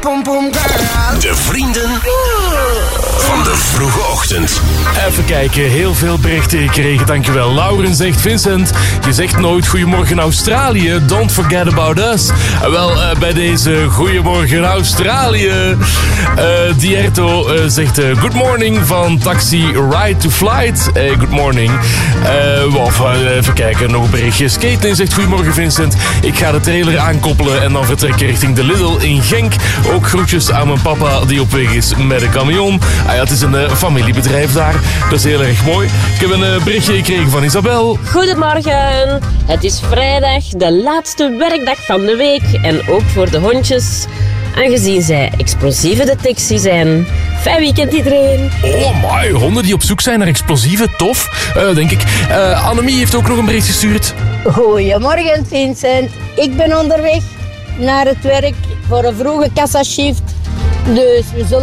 pom pom girl. De vrienden van de vroege ochtend. Even kijken, heel veel berichten gekregen, dankjewel. Lauren zegt, Vincent, je zegt nooit goedemorgen Australië, don't forget about us. Wel, bij deze goedemorgen Australië. Dierto zegt, good morning van Taxi Ride to Flight. Good morning. Even kijken, nog een berichtje. Caitlin zegt, goedemorgen Vincent, ik ga de trailer aankoppelen en dan vertrekken richting de Lidl in Genk. Ook groetjes aan mijn papa die op weg is met een camion. Ja, het is een familiebedrijf daar. Dat is heel erg mooi. Ik heb een berichtje gekregen van Isabel. Goedemorgen. Het is vrijdag, de laatste werkdag van de week. En ook voor de hondjes. Aangezien zij explosieve detectie zijn. Fijn weekend iedereen. Oh my, honden die op zoek zijn naar explosieven. Tof, denk ik. Annemie heeft ook nog een bericht gestuurd. Goedemorgen Vincent. Ik ben onderweg naar het werk voor een vroege kassashift. Dus we zullen